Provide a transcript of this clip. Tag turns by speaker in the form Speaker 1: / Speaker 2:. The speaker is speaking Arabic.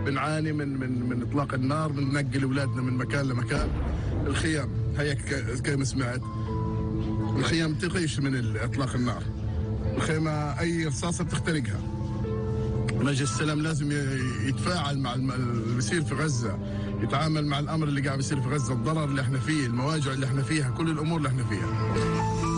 Speaker 1: بنعاني من اطلاق النار، بننقل اولادنا من مكان لمكان. الخيام هيك كما سمعت، الخيام تقيش من اطلاق النار، الخيمه اي رصاصه بتخترقها. مجلس السلام لازم يتفاعل مع اللي بيصير في غزه، يتعامل مع الامر اللي قاعد بيصير في غزه، الضرر اللي احنا فيه، المواجع اللي احنا فيها، كل الامور اللي احنا فيها.